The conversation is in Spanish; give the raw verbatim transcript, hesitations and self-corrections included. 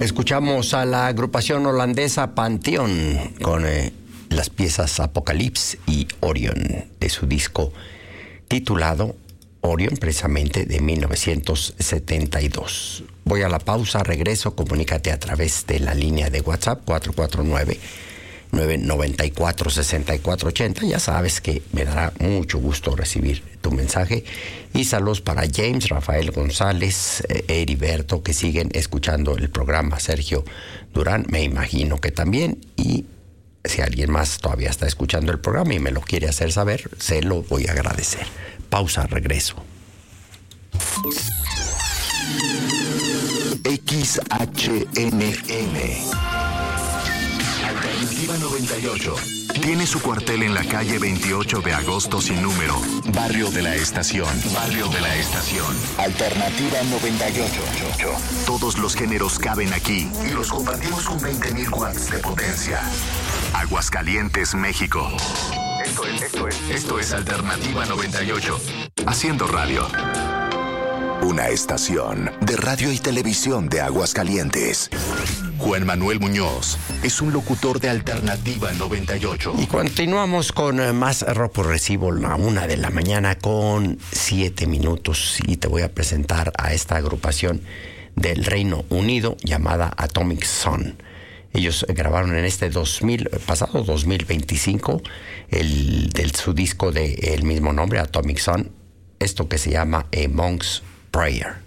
Escuchamos a la agrupación holandesa Pantheon con eh, las piezas Apocalypse y Orion de su disco titulado Orion, precisamente de mil novecientos setenta y dos. Voy a la pausa, regreso, comunícate a través de la línea de WhatsApp cuatro cuatro nueve, nueve nueve cuatro, seis cuatro ocho cero. Ya sabes que me dará mucho gusto recibir tu mensaje. Y saludos para James, Rafael González, eh, Heriberto, que siguen escuchando el programa. Sergio Durán, me imagino que también. Y si alguien más todavía está escuchando el programa y me lo quiere hacer saber, se lo voy a agradecer. Pausa, regreso. X H N M Alternativa noventa y ocho. Tiene su cuartel en la calle veintiocho de agosto sin número. Barrio de la Estación. Barrio de la Estación. Alternativa noventa y ocho. Todos los géneros caben aquí y los compartimos con veinte mil watts de potencia. Aguascalientes, México. Esto es, esto es, esto es Alternativa noventa y ocho. Haciendo radio. Una estación de radio y televisión de Aguascalientes. Juan Manuel Muñoz es un locutor de Alternativa noventa y ocho. Y continuamos con más rock progresivo a la una de la mañana con siete minutos. Y te voy a presentar a esta agrupación del Reino Unido llamada Atomic Sun. Ellos grabaron en este dos mil, pasado dos mil veinticinco, el, del, su disco del mismo nombre, Atomic Sun, esto que se llama A Monk's Prayer.